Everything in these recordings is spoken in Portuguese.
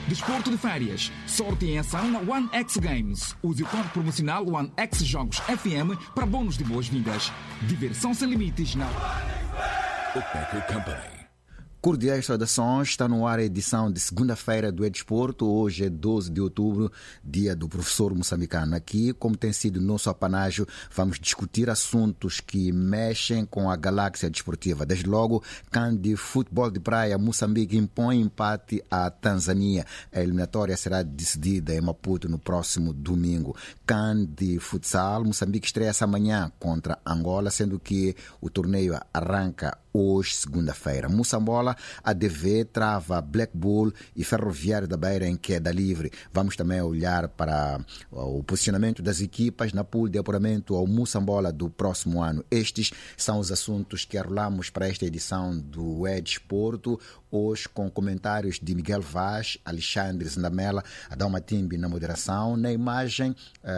Desporto de férias. Sorte em ação na One X Games. Use o código promocional One X Jogos FM para bônus de boas-vindas. Diversão sem limites na The Becker Company. Cordiais saudações, está no ar a edição de segunda-feira do Desporto. Hoje é 12 de outubro, dia do professor moçambicano. Aqui, como tem sido nosso apanágio, vamos discutir assuntos que mexem com a galáxia desportiva. Desde logo, CAN de futebol de praia, Moçambique impõe empate à Tanzânia. A eliminatória será decidida em Maputo no próximo domingo. CAN de futsal, Moçambique estreia-se amanhã contra Angola, sendo que o torneio arranca hoje, segunda-feira. Moçambola, ADV trava Black Bull e Ferroviário da Beira em queda livre. Vamos também olhar para o posicionamento das equipas na pool de apuramento ao Moçambola do próximo ano. Estes são os assuntos que arrolamos para esta edição do Desporto, hoje com comentários de Miguel Vaz, Alexandre Zandamela, Adalma Timbi na moderação, na imagem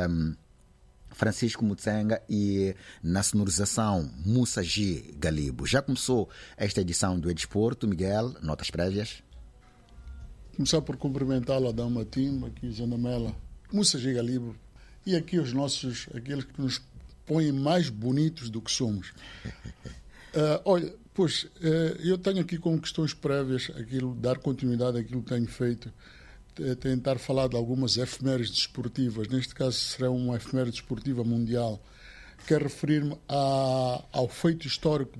Francisco Mutsenga e na sonorização Musa G. Galibo. Já começou esta edição do Desporto. Miguel, notas prévias? Começar por cumprimentá-lo, Adalma Timbi, aqui Zandamela, Musa G. Galibo e aqui os nossos, aqueles que nos põem mais bonitos do que somos. Olha, eu tenho aqui como questões prévias dar continuidade àquilo que tenho feito, tentar falar de algumas efemérides desportivas. Neste caso será uma efeméride desportiva mundial. Quero referir-me ao feito histórico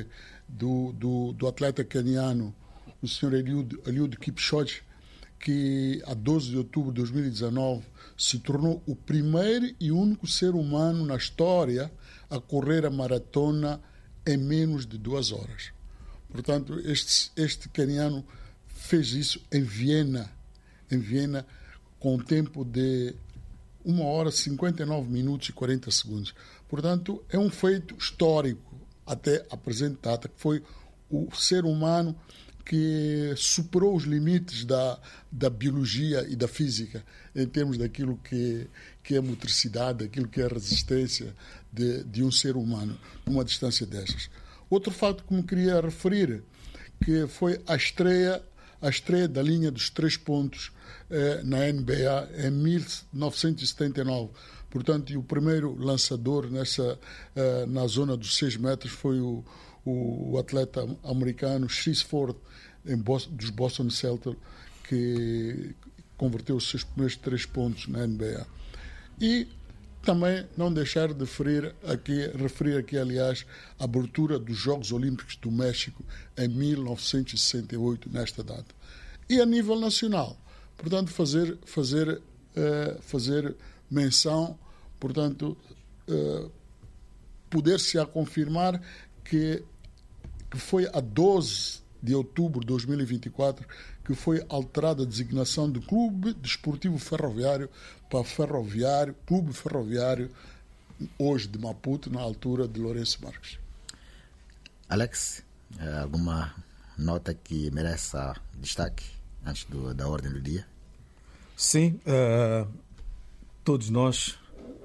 do atleta caniano, o Sr. Eliud Kipchoge, que a 12 de outubro de 2019 se tornou o primeiro e único ser humano na história a correr a maratona em menos de 2 horas. Portanto, este caniano fez isso em Viena, com um tempo de 1 hora, 59 minutos e 40 segundos. Portanto, é um feito histórico até a presente data, que foi o ser humano que superou os limites da biologia e da física em termos daquilo que é a motricidade, daquilo que é a resistência de um ser humano numa distância dessas. Outro fato que me queria referir, que foi a estreia da linha dos 3 pontos na NBA em 1979. Portanto, e o primeiro lançador na zona dos 6 metros foi o atleta americano Chris Ford, dos Boston Celtics, que converteu os seus primeiros 3 pontos na NBA. E também não deixar de referir aqui, aliás, a abertura dos Jogos Olímpicos do México em 1968, nesta data. E a nível nacional, portanto, fazer menção, portanto, poder-se a confirmar que foi a 12 de outubro de 2024 que foi alterada a designação do Clube Desportivo Ferroviário para Clube Ferroviário, hoje de Maputo, na altura de Lourenço Marques. Alex, alguma nota que mereça destaque antes da ordem do dia? Sim, todos nós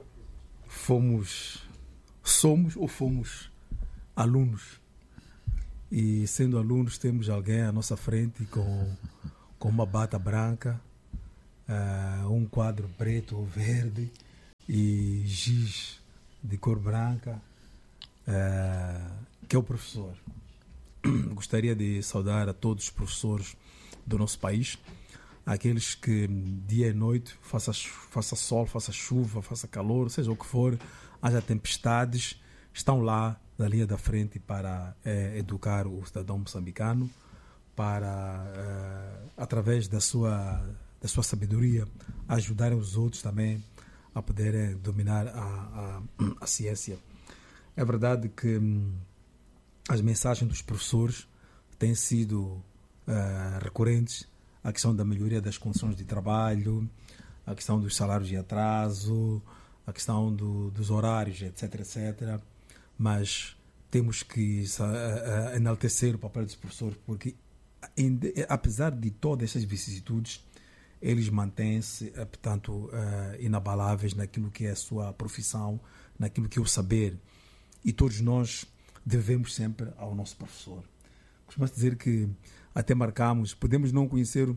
fomos alunos, e sendo alunos temos alguém à nossa frente com uma bata branca, um quadro preto ou verde e giz de cor branca, que é o professor. Gostaria de saudar a todos os professores do nosso país, aqueles que dia e noite, faça sol, faça chuva, faça calor, seja o que for, haja tempestades, estão lá na linha da frente para educar o cidadão moçambicano, para, através da sua sabedoria, ajudarem os outros também a poderem dominar a ciência. É verdade que as mensagens dos professores têm sido recorrentes, a questão da melhoria das condições de trabalho, a questão dos salários em atraso, a questão dos horários, etc, etc. Mas temos que enaltecer o papel dos professores, porque apesar de todas essas vicissitudes, eles mantêm-se, portanto, inabaláveis naquilo que é a sua profissão, naquilo que é o saber. E todos nós devemos sempre ao nosso professor. Costuma-se dizer que até marcamos, podemos não conhecer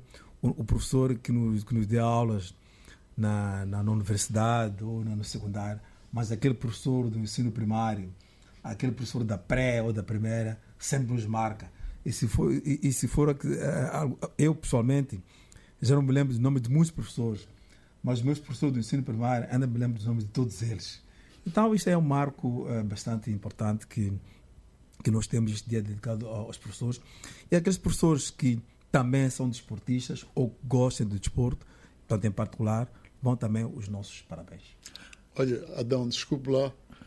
o professor que nos dê aulas na universidade ou no secundário, mas aquele professor do ensino primário, aquele professor da pré ou da primeira, sempre nos marca. E se for eu pessoalmente já não me lembro do nome de muitos professores, mas os meus professores do ensino primário ainda me lembro dos nomes de todos eles. Então isto é um marco bastante importante que nós temos este dia dedicado aos professores, e aqueles professores que também são desportistas ou gostam do desporto, portanto, em particular, vão também os nossos parabéns. Olha, Adão, desculpe lá,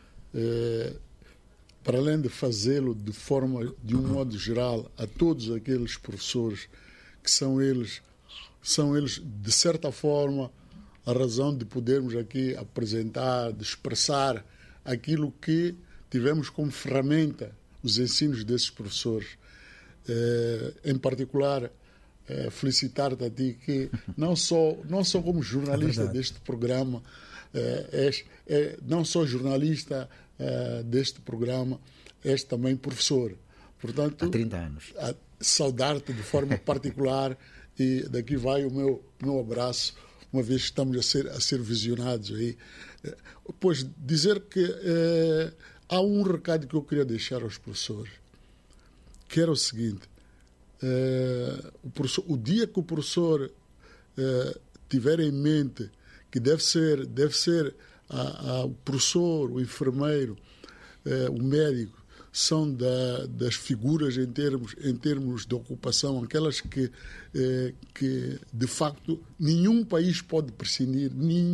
para além de fazê-lo de um modo geral, a todos aqueles professores que são eles, de certa forma, a razão de podermos aqui apresentar, de expressar aquilo que tivemos como ferramenta, os ensinos desses professores. Em particular, felicitar-te a ti que não só como jornalista deste programa, não só jornalista deste programa, és também professor. Portanto, há 30 anos. Saudar-te de forma particular, e daqui vai o meu abraço, uma vez que estamos a ser visionados aí. Pois dizer que há um recado que eu queria deixar aos professores, que era o seguinte: o dia que o professor tiver em mente que deve ser o professor, o enfermeiro, o médico, são das figuras em termos de ocupação, aquelas que de facto nenhum país pode prescindir,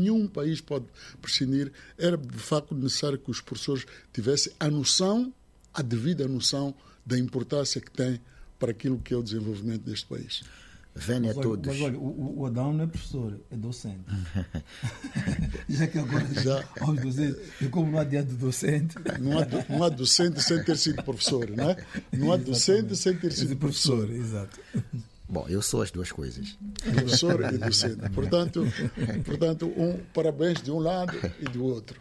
era de facto necessário que os professores tivessem a devida noção da importância que tem para aquilo que é o desenvolvimento deste país. Venha a todos. Mas olha, o Adão não é professor, é docente. Já que agora aos docentes, e como não há dia do docente. Não há docente sem ter sido professor, não é? Não há docente sem ter sido professor. Exato. Bom, eu sou as duas coisas. Professor e docente. Portanto, parabéns de um lado e do outro.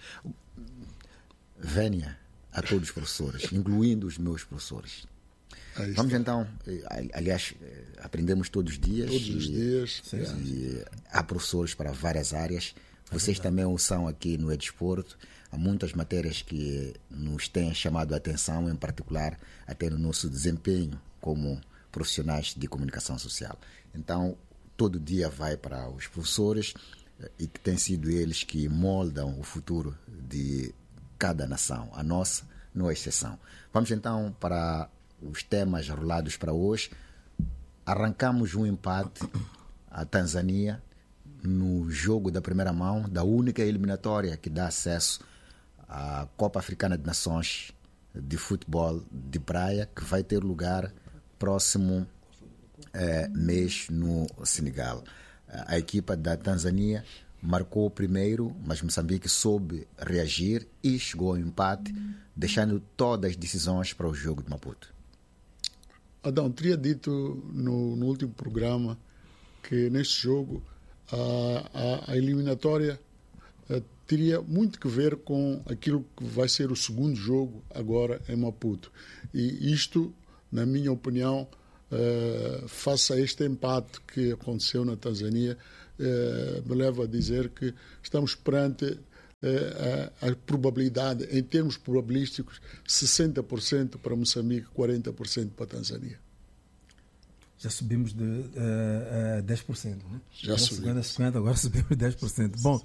Venha a todos os professores, incluindo os meus professores. Vamos então, aliás, aprendemos todos os dias. Todos os dias. E há professores para várias áreas. Vocês também o são aqui no Edesporto. Há muitas matérias que nos têm chamado a atenção, em particular até no nosso desempenho como profissionais de comunicação social. Então, todo dia vai para os professores, e que têm sido eles que moldam o futuro de cada nação. A nossa não é exceção. Vamos então para os temas rolados para hoje. Arrancamos um empate à Tanzânia no jogo da primeira mão da única eliminatória que dá acesso à Copa Africana de Nações de futebol de praia, que vai ter lugar próximo mês no Senegal. A equipa da Tanzânia marcou o primeiro, mas Moçambique soube reagir e chegou ao empate, deixando todas as decisões para o jogo de Maputo. Adão, teria dito no último programa que neste jogo a eliminatória teria muito que ver com aquilo que vai ser o segundo jogo agora em Maputo. E isto, na minha opinião, face a este empate que aconteceu na Tanzânia, me leva a dizer que estamos perante a probabilidade, em termos probabilísticos, 60% para Moçambique, 40% para a Tanzânia. Já subimos de 10%, né? Já subimos. 50, agora subimos de 10%. Bom,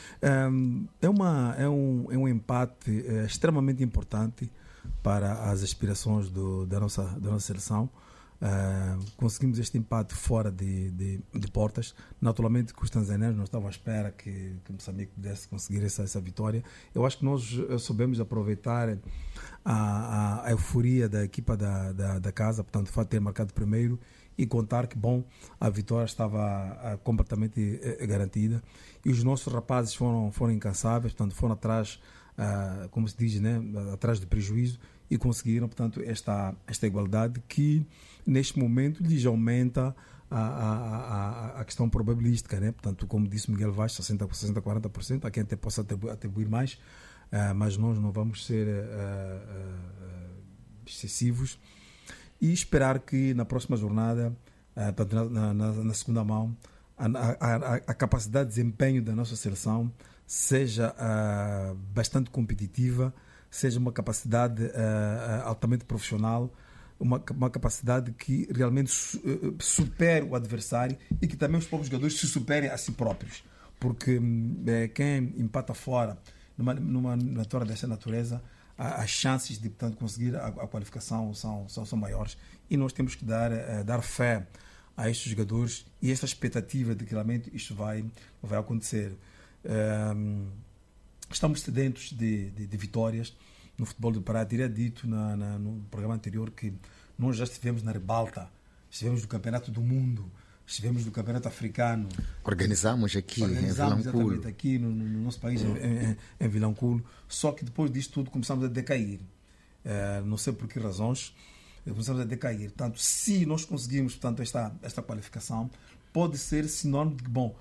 é um empate extremamente importante para as aspirações da nossa seleção. Conseguimos este empate fora de portas. Naturalmente que os tanzanianos não estavam à espera que Moçambique pudesse conseguir essa vitória. Eu acho que nós soubemos aproveitar a euforia da equipa da casa, portanto, o fato de ter marcado primeiro e contar que, bom, a vitória estava completamente garantida, e os nossos rapazes foram incansáveis, portanto, foram atrás, como se diz, né, atrás do prejuízo, e conseguiram, portanto, esta igualdade que, neste momento, lhes aumenta a questão probabilística, né? Portanto, como disse Miguel Vaz, 60%, 40%, há quem até possa atribuir mais, mas nós não vamos ser excessivos, e esperar que na próxima jornada portanto, na segunda mão, a capacidade de desempenho da nossa seleção seja bastante competitiva, seja uma capacidade altamente profissional, uma capacidade que realmente supere o adversário e que também os próprios jogadores se superem a si próprios. Porque quem empata fora numa vitória desta natureza, as chances de, portanto, conseguir a qualificação são maiores, e nós temos que dar fé a estes jogadores e esta expectativa de que realmente isto vai acontecer. Estamos sedentos de vitórias no futebol do Pará. Teria dito no programa anterior que nós já estivemos na ribalta, estivemos no Campeonato do Mundo, estivemos no Campeonato Africano. Organizamos aqui em Vilanculo. Exatamente aqui no nosso país, em Vilanculo. Só que depois disto tudo começamos a decair. Não sei por que razões, começamos a decair. Portanto, se nós conseguirmos, portanto, esta qualificação, pode ser sinónimo de que, bom,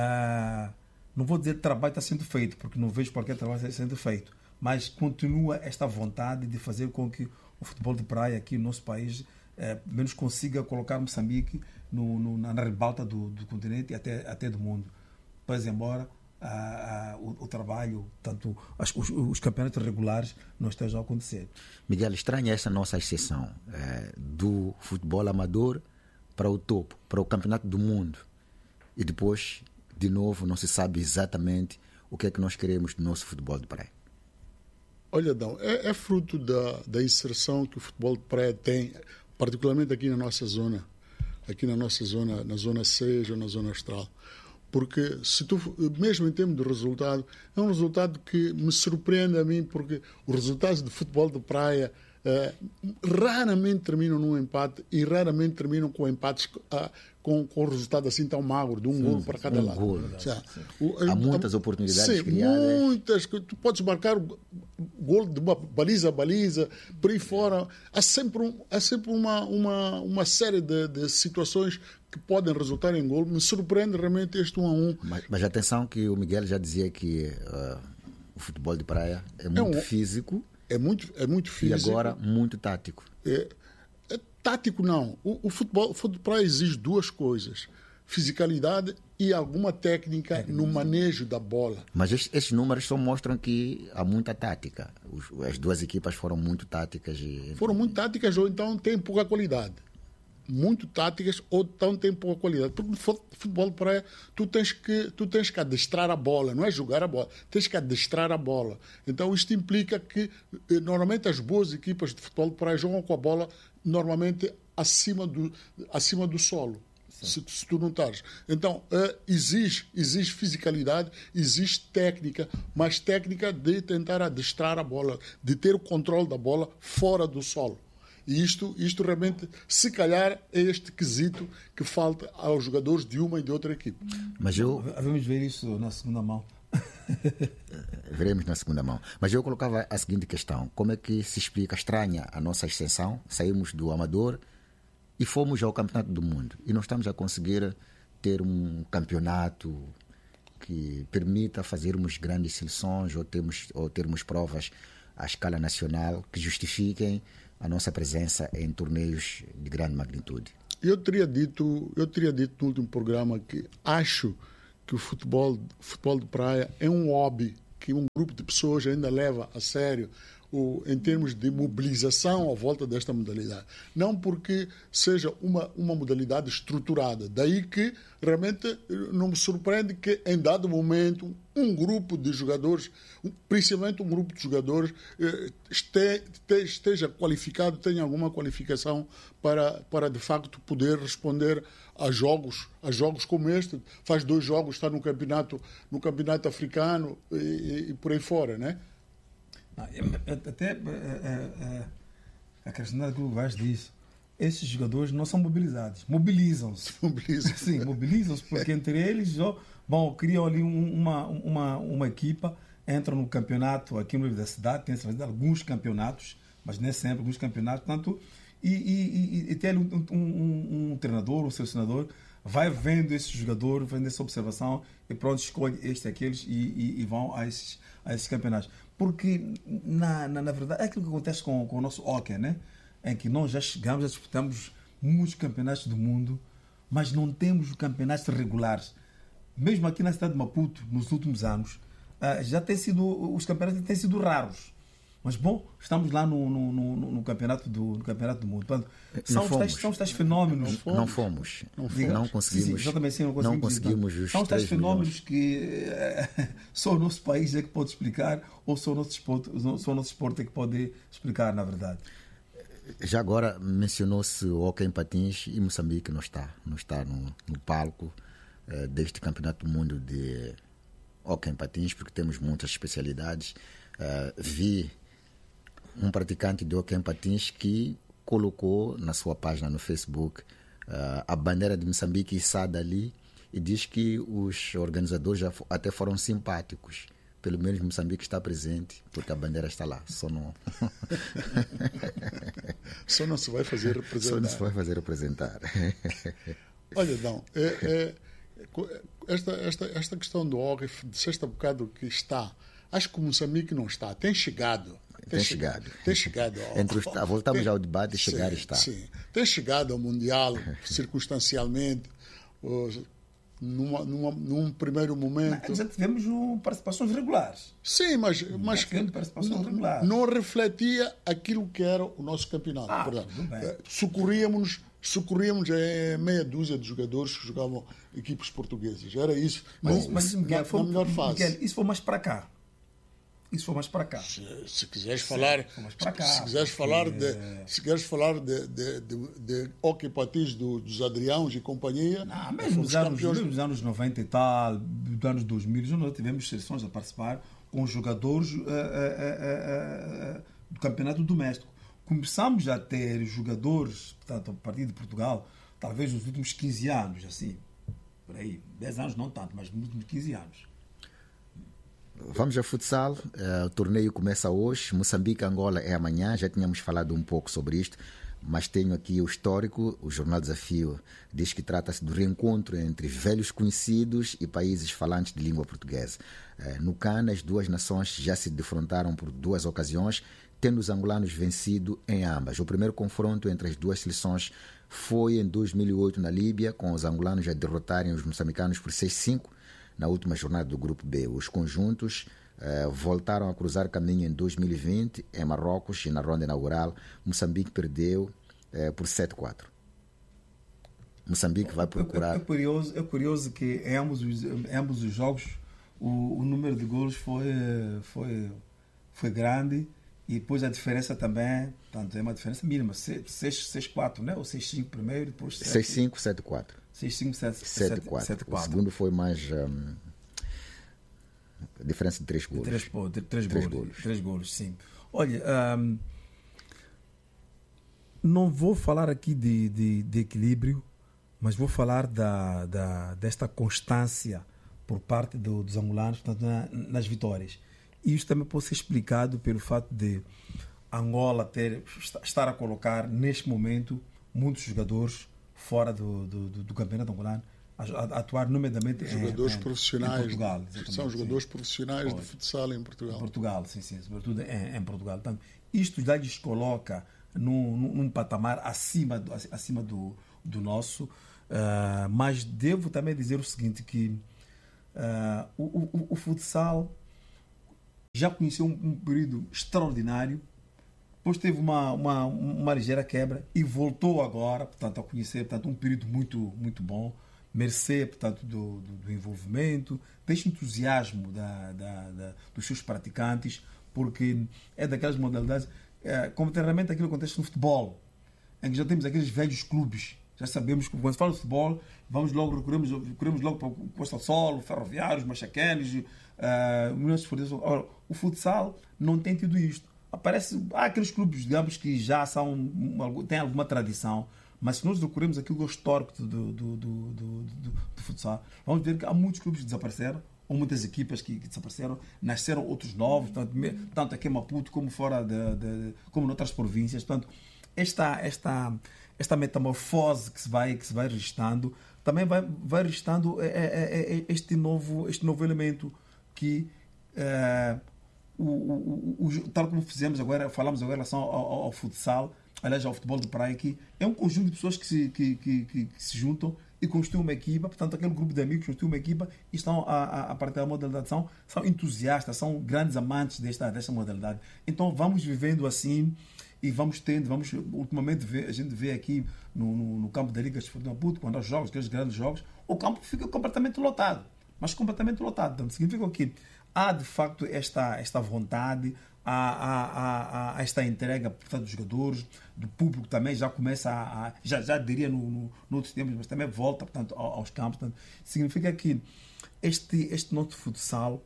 não vou dizer que o trabalho está sendo feito, porque não vejo qualquer trabalho sendo feito, mas continua esta vontade de fazer com que o futebol de praia aqui no nosso país menos consiga colocar Moçambique na ribalta do continente e até do mundo. Pois embora o trabalho, tanto os campeonatos regulares, não estejam a acontecer. Miguel, estranha essa nossa exceção do futebol amador para o topo, para o campeonato do mundo, e depois, de novo, não se sabe exatamente o que é que nós queremos do nosso futebol de praia. Olha, Adão, é fruto da inserção que o futebol de praia tem, particularmente aqui na nossa zona, na zona 6 ou na zona austral. Porque, mesmo em termos de resultado, é um resultado que me surpreende a mim, porque os resultados de futebol de praia raramente terminam num empate e raramente terminam com empates com resultado assim tão magro, de um golo para cada lado. Há muitas oportunidades criadas. Muitas. Tu podes marcar golo de baliza a baliza, por aí fora. Há sempre uma série de situações que podem resultar em golo. Me surpreende realmente este 1-1. Mas atenção que o Miguel já dizia que o futebol de praia é muito físico. É muito físico. E agora muito tático. Tático não. O futebol de praia exige duas coisas: fisicalidade e alguma técnica no manejo da bola. Mas estes números só mostram que há muita tática. As duas equipas foram muito táticas. Foram muito táticas ou então têm pouca qualidade. Muito táticas ou então têm pouca qualidade. Porque no futebol de praia tu tens que adestrar a bola, não é jogar a bola, tens que adestrar a bola. Então isto implica que normalmente as boas equipas de futebol de praia jogam com a bola normalmente acima do solo. Se tu não estás. Então, exige fisicalidade, exige técnica, mas técnica de tentar adestrar a bola, de ter o controle da bola fora do solo. E isto realmente, se calhar, é este quesito que falta aos jogadores de uma e de outra equipe. Mas vamos ver isso na segunda mão. Veremos na segunda mão. Mas eu colocava a seguinte questão: como é que se explica estranha a nossa ascensão? Saímos do amador e fomos ao campeonato do mundo e não estamos a conseguir ter um campeonato que permita fazermos grandes seleções ou termos provas à escala nacional que justifiquem a nossa presença em torneios de grande magnitude. Eu teria dito no último programa que acho que o futebol de praia é um hobby que um grupo de pessoas ainda leva a sério em termos de mobilização à volta desta modalidade. Não porque seja uma modalidade estruturada. Daí que realmente não me surpreende que em dado momento um grupo de jogadores, principalmente um grupo de jogadores, esteja qualificado, tenha alguma qualificação para de facto poder responder a jogos como este. Faz 2 jogos, está no campeonato africano e por aí fora, né? Até acrescentando aquilo que o Vaz disse, esses jogadores não são mobilizados, mobilizam-se. Sim, mobilizam-se, porque entre eles criam ali uma equipa, entram no campeonato aqui no nível da cidade, tem alguns campeonatos, mas nem sempre alguns campeonatos, tanto e tem um treinador, um selecionador, vai vendo esse jogador, vendo essa observação e pronto, escolhe aqueles e vão a esses campeonatos. Porque, na verdade, é aquilo que acontece com o nosso hóquei, né? Em que nós já chegamos, já disputamos muitos campeonatos do mundo, mas não temos campeonatos regulares. Mesmo aqui na cidade de Maputo, nos últimos anos, os campeonatos têm sido raros. Mas, bom, estamos lá no campeonato do mundo. Portanto, são os tais fenómenos. Não fomos. Não conseguimos. Sim, exatamente, sim, não conseguimos os são os tais 3 fenómenos milhões. que só o nosso país é que pode explicar, ou só o nosso esporte é que pode explicar, na verdade. Já agora mencionou-se o hóquei em patins e Moçambique não está no palco deste Campeonato do Mundo de hóquei em patins, porque temos muitas especialidades. Vi um praticante de hóquei em patins que colocou na sua página no Facebook a bandeira de Moçambique içada ali e diz que os organizadores já até foram simpáticos. Pelo menos Moçambique está presente, porque a bandeira está lá. Só não se vai fazer representar. Só não se vai fazer representar. Olha, Dão, esta questão do hóquei, disseste há bocado que está. Acho que o Moçambique não está. Tem chegado. Tem chegado. Voltamos ao debate, chegar está. Sim. Tem chegado ao Mundial circunstancialmente, num primeiro momento. Mas já tivemos participações regulares. Sim, mas não refletia aquilo que era o nosso campeonato. Socorríamos meia dúzia de jogadores que jogavam equipes portuguesas. Era isso. Mas Miguel, na melhor fase. Miguel, isso foi mais para cá. Se quiseres falar, se quiseres falar de hóquei patins dos Adriãos e companhia, mesmo nos anos 90 e tal, dos anos 2000, nós tivemos seleções a participar com jogadores do campeonato doméstico. Começamos a ter jogadores, portanto, a partir de Portugal, talvez nos últimos 15 anos, assim, por aí, 10 anos não tanto, mas nos últimos 15 anos. Vamos ao futsal. O torneio começa hoje. Moçambique-Angola é amanhã. Já tínhamos falado um pouco sobre isto, mas tenho aqui o histórico. O Jornal Desafio diz que trata-se do reencontro entre velhos conhecidos e países falantes de língua portuguesa. No CAN, as duas nações já se defrontaram por 2 ocasiões, tendo os angolanos vencido em ambas. O primeiro confronto entre as duas seleções foi em 2008 na Líbia, com os angolanos a derrotarem os moçambicanos por 6-5. Na última jornada do Grupo B, os conjuntos voltaram a cruzar caminho em 2020, em Marrocos, e na ronda inaugural, Moçambique perdeu por 7-4. Moçambique vai procurar... É curioso que em ambos os jogos o número de golos foi grande e depois a diferença também, tanto é uma diferença mínima, 6-4, né? Ou 6-5 primeiro, depois 6-5, 7-4. 6-5, 7-4. O segundo foi mais diferença de 3 golos. 3 golos, sim. Olha, não vou falar aqui de equilíbrio, mas vou falar desta constância por parte dos angolanos, portanto, nas vitórias. E isto também pode ser explicado pelo fato de Angola estar a colocar, neste momento, muitos jogadores fora do campeonato angolano, a atuar nomeadamente jogadores profissionais, em Portugal. São jogadores profissionais de futsal em Portugal. Em Portugal, sim, sobretudo em Portugal. Portanto, isto já lhes coloca num patamar acima do nosso, mas devo também dizer o seguinte, que o futsal já conheceu um período extraordinário, depois teve uma ligeira quebra e voltou agora, portanto, a conhecer, portanto, um período muito, muito bom, mercê, portanto, do envolvimento, deste entusiasmo dos seus praticantes, porque é daquelas modalidades, como realmente aquilo que acontece no futebol, em que já temos aqueles velhos clubes, já sabemos que quando se fala de futebol, recorremos logo para o Costa do Sol, Ferroviários, Machaquenes, o futsal não tem tido isto. Há aqueles clubes, digamos, que já têm alguma tradição, mas se nós recorremos aquilo que é o histórico do futsal, vamos ver que há muitos clubes que desapareceram, ou muitas equipas que desapareceram, nasceram outros novos, tanto aqui em Maputo como fora como noutras províncias. Portanto, esta metamorfose que se vai registrando também vai registrando este novo elemento que tal como falamos agora em relação ao futsal, aliás, ao futebol de praia, que é um conjunto de pessoas que se juntam, e construir uma equipa. Portanto, aquele grupo de amigos construiu uma equipa e estão a partir da modalidade, são entusiastas, são grandes amantes desta modalidade. Então vamos vivendo assim e ultimamente a gente vê aqui no campo da Liga de Futebol de Maputo, quando há jogos, aqueles grandes jogos, o campo fica completamente lotado, mas completamente lotado. Então significa que há de facto esta vontade, há esta entrega, portanto, dos jogadores, do público também já começa já diria no outros tempos, mas também volta, portanto, aos campos. Portanto, significa que este nosso futsal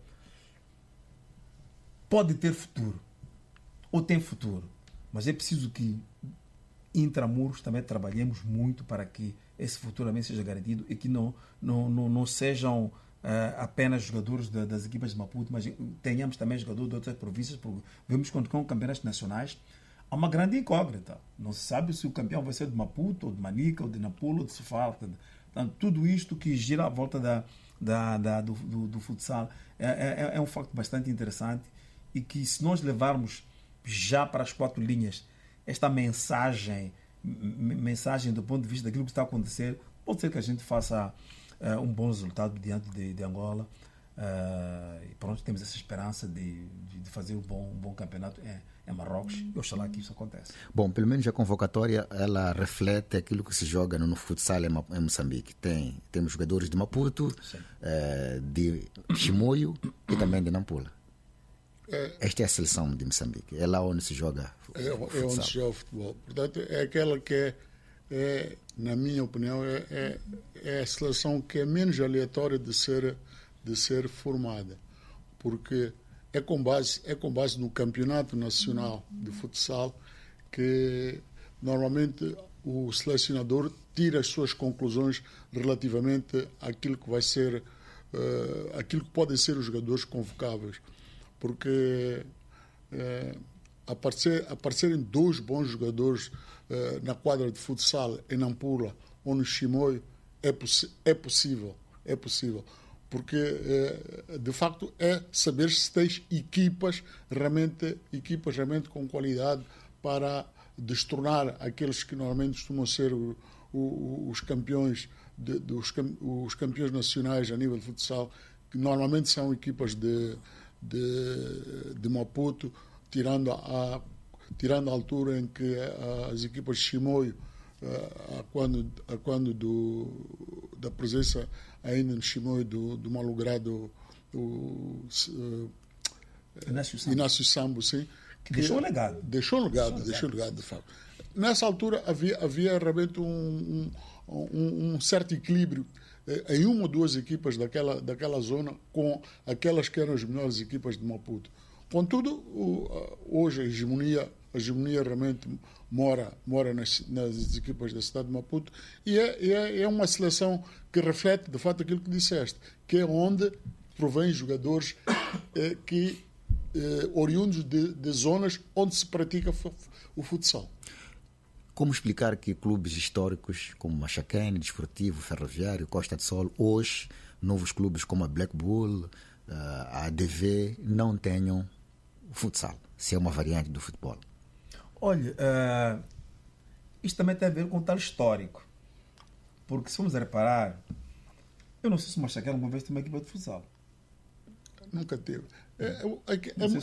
pode ter futuro, ou tem futuro, mas é preciso que intramuros também trabalhemos muito para que esse futuro também seja garantido e que não sejam apenas jogadores das equipas de Maputo, mas tenhamos também jogadores de outras províncias, porque vemos quando com campeonatos nacionais há uma grande incógnita. Não se sabe se o campeão vai ser de Maputo, ou de Manica, ou de Nampula, ou de Sofala. Portanto, tudo isto que gira à volta do futsal é um facto bastante interessante e que, se nós levarmos já para as 4 linhas esta mensagem do ponto de vista daquilo que está a acontecer, pode ser que a gente faça um bom resultado diante de Angola, e pronto, temos essa esperança de fazer um bom campeonato em Marrocos, e oxalá que isso aconteça. Bom, pelo menos a convocatória ela reflete aquilo que se joga no futsal em Moçambique. Temos jogadores de Maputo, de Chimoio e também de Nampula. Esta é a seleção de Moçambique, é lá onde se joga futsal. É onde se joga futebol. Portanto, é aquela que na minha opinião, é a seleção que é menos aleatória de ser formada, porque é com base no campeonato nacional de futsal que normalmente o selecionador tira as suas conclusões relativamente àquilo que vai ser, aquilo que podem ser os jogadores convocáveis, porque aparecerem 2 bons jogadores na quadra de futsal em Nampula ou no Chimoio é possível, porque de facto é saber se tens equipas realmente com qualidade para destornar aqueles que normalmente costumam ser os campeões os campeões nacionais a nível de futsal, que normalmente são equipas de Maputo, tirando a altura em que as equipas de Chimoio, quando da presença ainda no Chimoio do malogrado Inácio Sambo, sim, que deixou um legado. Deixou um legado, de facto. Nessa altura havia realmente um certo equilíbrio em uma ou 2 equipas daquela zona com aquelas que eram as melhores equipas de Maputo. Contudo, hoje a hegemonia realmente mora nas equipas da cidade de Maputo e é uma seleção que reflete, de fato, aquilo que disseste, que é onde provém jogadores oriundos de zonas onde se pratica o futsal. Como explicar que clubes históricos como Machacane, Desportivo, Ferroviário, Costa de Sol, hoje, novos clubes como a Black Bull, a ADV, não tenham futsal, se é uma variante do futebol? Olha, isto também tem a ver com o tal histórico. Porque se formos a reparar, eu não sei se o Machacane alguma vez teve uma equipa de futsal. Nunca teve.